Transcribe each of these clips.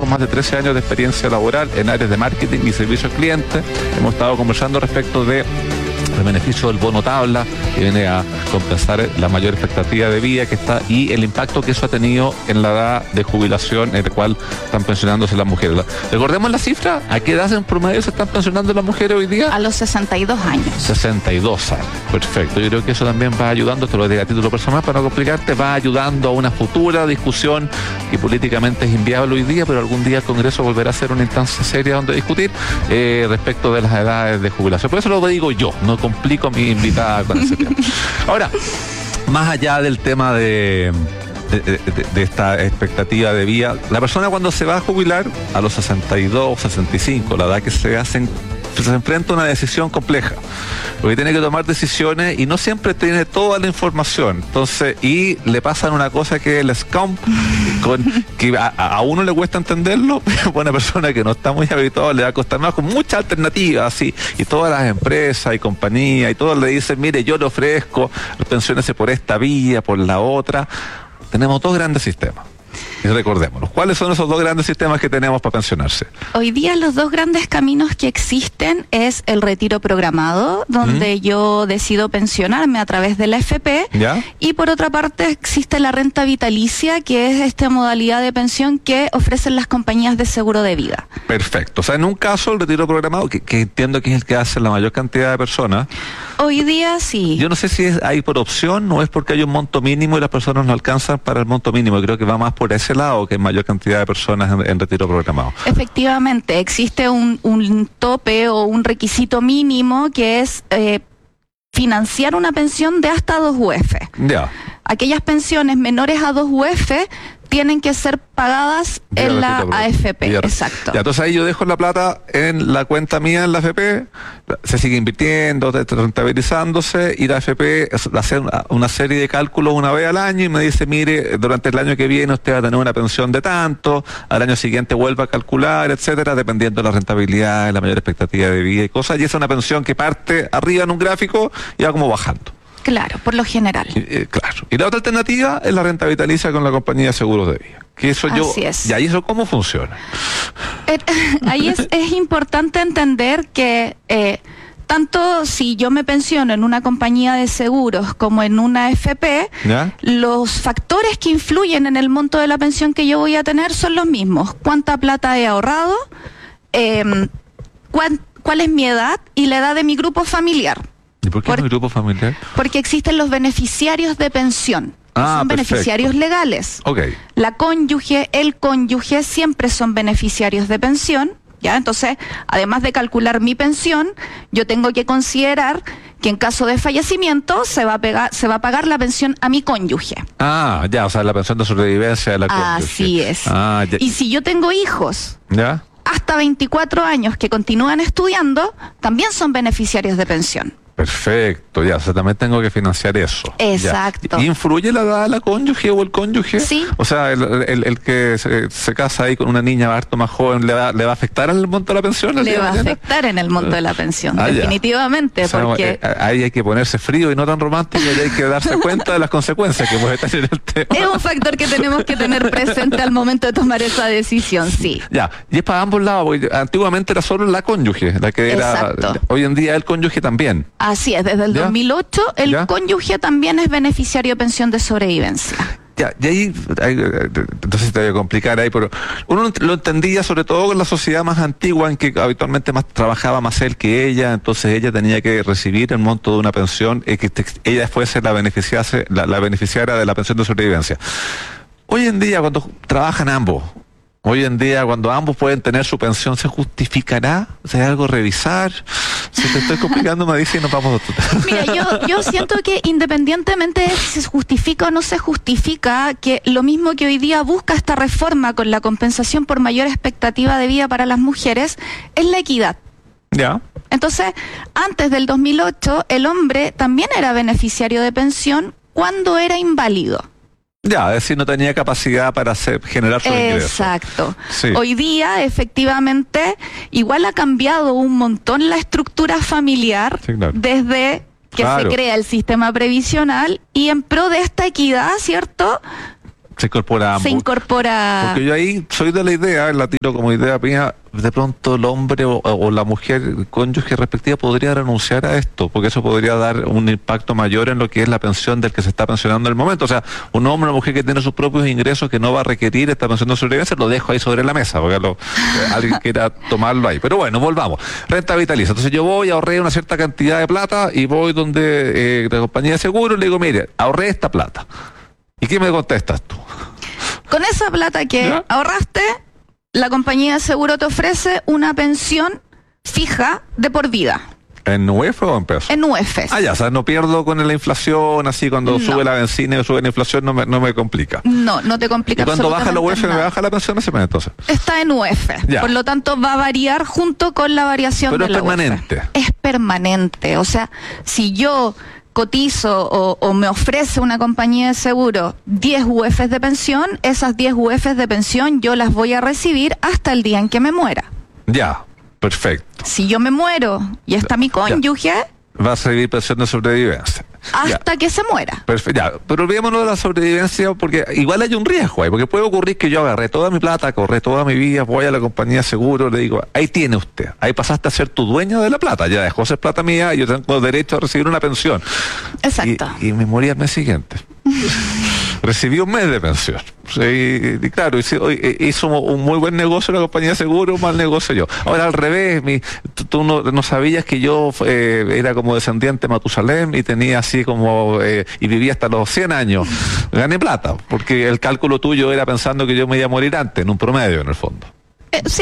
con más de 13 años de experiencia laboral en áreas de marketing y servicio al cliente. Hemos estado conversando respecto de el beneficio del bono tabla, que viene a compensar la mayor expectativa de vida que está y el impacto que eso ha tenido en la edad de jubilación en la cual están pensionándose las mujeres. Recordemos la cifra, ¿a qué edad en promedio se están pensionando las mujeres hoy día? A los 62 años. 62 años, perfecto. Yo creo que eso también va ayudando, te lo digo a título personal para no complicarte, va ayudando a una futura discusión que políticamente es inviable hoy día, pero algún día el Congreso volverá a ser una instancia seria donde discutir respecto de las edades de jubilación. Por eso lo digo yo, no complico a mi invitada con ese tema. Ahora, más allá del tema de esta expectativa de vida, la persona cuando se va a jubilar a los 62, 65, la edad que se enfrenta a una decisión compleja, porque tiene que tomar decisiones y no siempre tiene toda la información. Entonces, y le pasan una cosa que es el scam, que a uno le cuesta entenderlo, pero a una persona que no está muy habituada le va a costar más, con muchas alternativas, así, y todas las empresas y compañías y todos le dicen, mire, yo le ofrezco, pensiónese por esta vía, por la otra. Tenemos dos grandes sistemas. Y recordémonos, ¿cuáles son esos dos grandes sistemas que tenemos para pensionarse? Hoy día los dos grandes caminos que existen es el retiro programado, donde yo decido pensionarme a través de la AFP, ¿ya? Y por otra parte existe la renta vitalicia, que es esta modalidad de pensión que ofrecen las compañías de seguro de vida. Perfecto. O sea, en un caso el retiro programado, que entiendo que es el que hace la mayor cantidad de personas. Hoy día sí. Yo no sé si es ahí por opción o es porque hay un monto mínimo y las personas no alcanzan para el monto mínimo. Creo que va más por ese lado, que hay mayor cantidad de personas en retiro programado. Efectivamente, existe un tope o un requisito mínimo que es financiar una pensión de hasta 2 UF. Ya. Aquellas pensiones menores a 2 UF tienen que ser pagadas en la AFP. Exacto. Ya, entonces ahí yo dejo la plata en la cuenta mía en la AFP, se sigue invirtiendo, rentabilizándose, y la AFP hace una serie de cálculos una vez al año y me dice, mire, durante el año que viene usted va a tener una pensión de tanto, al año siguiente vuelva a calcular, etcétera, dependiendo de la rentabilidad, la mayor expectativa de vida y cosas, y es una pensión que parte arriba en un gráfico y va como bajando. Claro, por lo general. Claro. Y la otra alternativa es la renta vitalicia con la compañía de seguros de vida. Que eso Así es. ¿Y ahí eso cómo funciona? Ahí es importante entender que tanto si yo me pensiono en una compañía de seguros como en una AFP, ¿ya? Los factores que influyen en el monto de la pensión que yo voy a tener son los mismos. ¿Cuánta plata he ahorrado? ¿Cuál es mi edad? Y la edad de mi grupo familiar. ¿Y por qué no hay grupo familiar? Porque existen los beneficiarios de pensión. Son beneficiarios legales. Okay. La cónyuge, el cónyuge siempre son beneficiarios de pensión, ¿ya? Entonces, además de calcular mi pensión, yo tengo que considerar que en caso de fallecimiento se va a pagar la pensión a mi cónyuge. Ah, ya, o sea, la pensión de sobrevivencia de la cónyuge. Así es. Ah, ya. Y si yo tengo hijos, ¿ya? hasta 24 años que continúan estudiando, también son beneficiarios de pensión. Perfecto, ya, o sea, también tengo que financiar eso. Exacto. Ya. ¿Influye la edad de la cónyuge o el cónyuge? Sí. O sea, el que se casa ahí con una niña harto más joven, ¿le va a afectar en el monto de la pensión? Le va a afectar en el monto de la pensión, ya. definitivamente, o sea, porque ahí hay que ponerse frío y no tan romántico, y hay que darse cuenta de las consecuencias que puede tener el tema. es un factor que tenemos que tener presente al momento de tomar esa decisión, sí. Ya, y es para ambos lados, porque antiguamente era solo la cónyuge, la que era. Exacto. Hoy en día el cónyuge también. Así es, desde el 2008 el cónyuge también es beneficiario de pensión de sobrevivencia. Ya, y ahí, entonces te voy a complicar ahí, pero uno lo entendía sobre todo con la sociedad más antigua, en que habitualmente trabajaba más él que ella, entonces ella tenía que recibir el monto de una pensión, que ella fuese la beneficiaria de la pensión de sobrevivencia. Hoy en día, cuando trabajan ambos, cuando ambos pueden tener su pensión, ¿se justificará? ¿Se hay algo a revisar? Si te estoy complicando, me dice y nos vamos a... Mira, yo siento que independientemente de si se justifica o no se justifica, que lo mismo que hoy día busca esta reforma con la compensación por mayor expectativa de vida para las mujeres, es la equidad. Ya. Entonces, antes del 2008, el hombre también era beneficiario de pensión cuando era inválido. Ya, es decir, no tenía capacidad para generar su ingreso. Exacto. Sí. Hoy día, efectivamente, igual ha cambiado un montón la estructura familiar, sí, claro, desde que se crea el sistema previsional, y en pro de esta equidad, ¿cierto?, Se incorpora ambos. Se incorpora. Porque yo ahí soy de la idea, la tiro como idea mía, de pronto el hombre o la mujer cónyuge respectiva podría renunciar a esto, porque eso podría dar un impacto mayor en lo que es la pensión del que se está pensionando en el momento. O sea, un hombre o una mujer que tiene sus propios ingresos que no va a requerir esta pensión de sobrevivencia, lo dejo ahí sobre la mesa, porque alguien quiera tomarlo ahí. Pero bueno, volvamos. Renta vitalicia. Entonces yo voy, ahorré una cierta cantidad de plata y voy donde la compañía de seguro y le digo, mire, ahorré esta plata. ¿Y qué me contestas tú? Con esa plata que ¿Ya? ahorraste, la compañía de seguro te ofrece una pensión fija de por vida. ¿En UF o en pesos? En UEFs. Ah, ya, o sea, no pierdo con la inflación, así cuando sube la benzina y sube la inflación no me complica. No te complica. Y cuando baja la UF, nada. ¿me baja la pensión ese mes entonces? Está en UF. Ya. Por lo tanto, va a variar junto con la variación Pero de es la permanente. UF. Es permanente. O sea, si yo cotizo o me ofrece una compañía de seguro 10 UFs de pensión, esas 10 UFs de pensión yo las voy a recibir hasta el día en que me muera. Ya, perfecto. Si yo me muero y está mi cónyuge, Va a recibir pensión de sobrevivencia. hasta que se muera. Perfecto, ya, pero olvidémonos de la sobrevivencia porque igual hay un riesgo ahí, porque puede ocurrir que yo agarré toda mi plata, corré toda mi vida, voy a la compañía de seguro, le digo, ahí tiene usted, ahí pasaste a ser tu dueño de la plata, ya dejó ser plata mía y yo tengo derecho a recibir una pensión. Exacto. Y me morí al mes siguiente. Recibí un mes de pensión. Sí, y claro, hizo un muy buen negocio la compañía de seguro, un mal negocio yo. Ahora al revés, tú no sabías que yo era como descendiente de Matusalén y tenía así como, y vivía hasta los 100 años. Gané plata, porque el cálculo tuyo era pensando que yo me iba a morir antes, en un promedio en el fondo. Sí,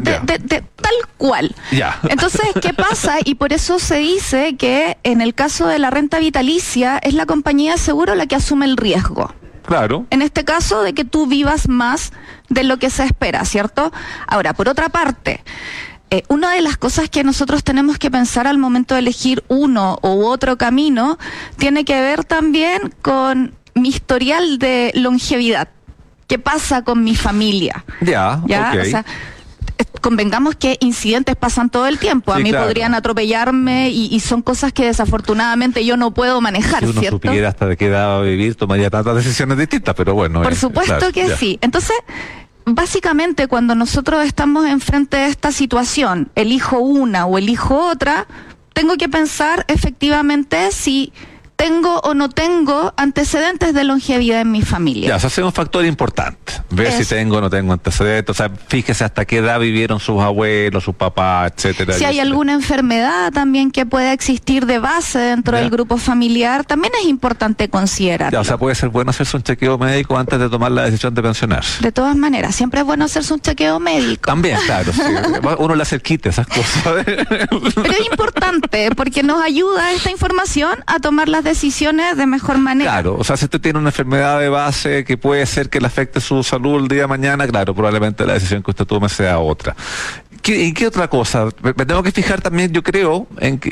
tal cual. Ya. Entonces, ¿qué pasa? Y por eso se dice que en el caso de la renta vitalicia es la compañía de seguro la que asume el riesgo. Claro. En este caso, de que tú vivas más de lo que se espera, ¿cierto? Ahora, por otra parte, una de las cosas que nosotros tenemos que pensar al momento de elegir uno u otro camino tiene que ver también con mi historial de longevidad. ¿Qué pasa con mi familia? Ya, ok. O sea, convengamos que incidentes pasan todo el tiempo. A Sí, mí claro. podrían atropellarme y son cosas que desafortunadamente yo no puedo manejar, Si uno ¿cierto? supiera hasta de qué edad va a vivir, tomaría tantas decisiones distintas, pero bueno. Por supuesto claro, que ya. sí. Entonces, básicamente cuando nosotros estamos enfrente de esta situación, elijo una o elijo otra, tengo que pensar efectivamente si tengo o no tengo antecedentes de longevidad en mi familia. Ya, o sea, ese es un factor importante. Ver si tengo o no tengo antecedentes. O sea, fíjese hasta qué edad vivieron sus abuelos, sus papás, etcétera. Si hay alguna enfermedad también que pueda existir de base dentro Ya. del grupo familiar, también es importante considerar. Ya, o sea, puede ser bueno hacerse un chequeo médico antes de tomar la decisión de pensionarse. De todas maneras, siempre es bueno hacerse un chequeo médico. También, claro. Sí. Uno le hace el quite, esas cosas. Pero es importante porque nos ayuda esta información a tomar las decisiones de mejor manera. Claro, o sea, si usted tiene una enfermedad de base que puede ser que le afecte su salud el día de mañana, claro, probablemente la decisión que usted tome sea otra. ¿Y qué otra cosa? Me tengo que fijar también, yo creo,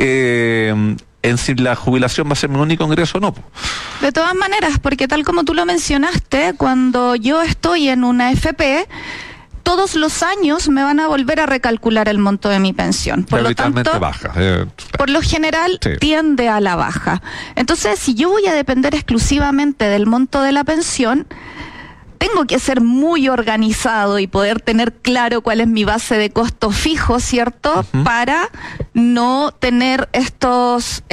en si la jubilación va a ser mi único ingreso o no. De todas maneras, porque tal como tú lo mencionaste, cuando yo estoy en una AFP, todos los años me van a volver a recalcular el monto de mi pensión. Por Pero lo habitualmente tanto, baja. por lo general Sí. tiende a la baja. Entonces, si yo voy a depender exclusivamente del monto de la pensión, tengo que ser muy organizado y poder tener claro cuál es mi base de costo fijo, ¿cierto? Ujú. Para no tener estos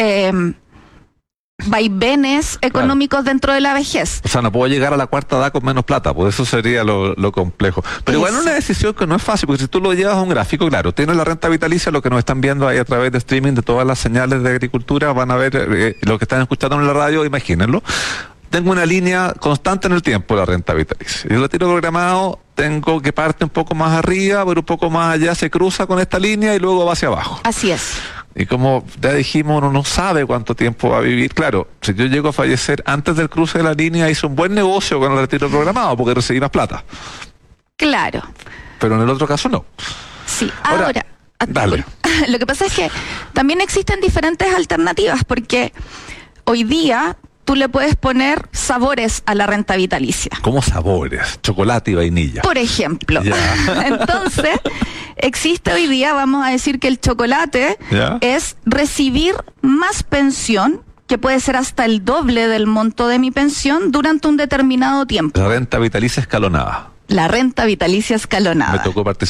vaivenes económicos dentro de la vejez. O sea, no puedo llegar a la cuarta edad con menos plata, pues eso sería lo complejo. Pero igual Eso. una decisión que no es fácil, porque si tú lo llevas a un gráfico, claro, tienes la renta vitalicia, lo que nos están viendo ahí a través de streaming de todas las señales de agricultura, van a ver lo que están escuchando en la radio, imagínenlo. Tengo una línea constante en el tiempo, la renta vitalicia. Yo lo tiro programado, tengo que parte un poco más arriba, pero un poco más allá se cruza con esta línea y luego va hacia abajo. Así es. Y como ya dijimos, uno no sabe cuánto tiempo va a vivir. Claro, si yo llego a fallecer antes del cruce de la línea, hice un buen negocio con el retiro programado porque recibí más plata. Claro. Pero en el otro caso no. Sí. Ahora, dale. Lo que pasa es que también existen diferentes alternativas porque hoy día tú le puedes poner sabores a la renta vitalicia. ¿Cómo sabores? Chocolate y vainilla. Por ejemplo. Ya. Entonces, existe hoy día, vamos a decir que el chocolate Ya. es recibir más pensión que puede ser hasta el doble del monto de mi pensión durante un determinado tiempo. La renta vitalicia escalonada. La renta vitalicia escalonada. Me tocó participar